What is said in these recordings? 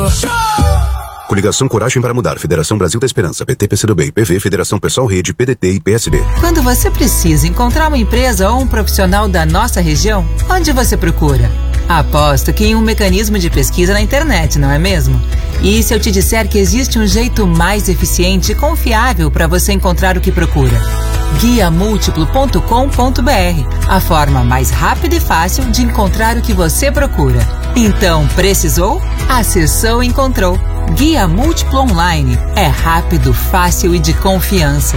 Coligação Coragem para Mudar, Federação Brasil da Esperança, PT, PCdoB, PV, Federação Pessoal Rede, PDT e PSB. Quando você precisa encontrar uma empresa ou um profissional da nossa região, onde você procura? Aposto que em um mecanismo de pesquisa na internet, não é mesmo? E se eu te disser que existe um jeito mais eficiente e confiável para você encontrar o que procura? guiamultiplo.com.br, a forma mais rápida e fácil de encontrar o que você procura. Então, precisou? Acessou e encontrou. Guia Múltiplo Online. É rápido, fácil e de confiança.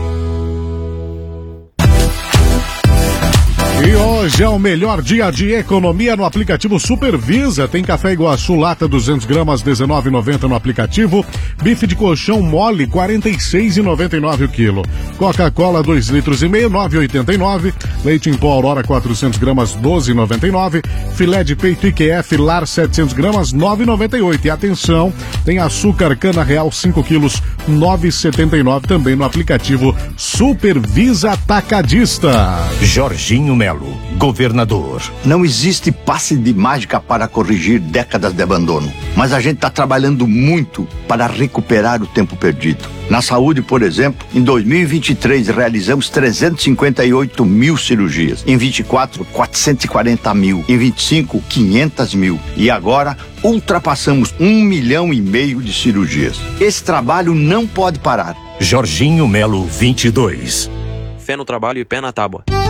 E hoje é o melhor dia de economia no aplicativo Supervisa. Tem café Iguaçu lata 200 gramas, R$19,90 no aplicativo. Bife de colchão mole, R$46,99 o quilo. Coca-Cola 2,5 litros, R$9,89. Leite em pó Aurora 400 gramas, R$12,99. Filé de peito IQF Lar 700 gramas, R$9,98. E atenção, tem açúcar cana real 5 quilos, R$9,79 também no aplicativo Supervisa Atacadista. Jorginho Melo, governador. Não existe passe de mágica para corrigir décadas de abandono, mas a gente está trabalhando muito para recuperar o tempo perdido. Na saúde, por exemplo, em 2023 realizamos 358 mil cirurgias, em 24, 440 mil, em 25, 500 mil e agora ultrapassamos 1,5 milhão de cirurgias. Esse trabalho não pode parar. Jorginho Melo 22. Fé no trabalho e pé na tábua.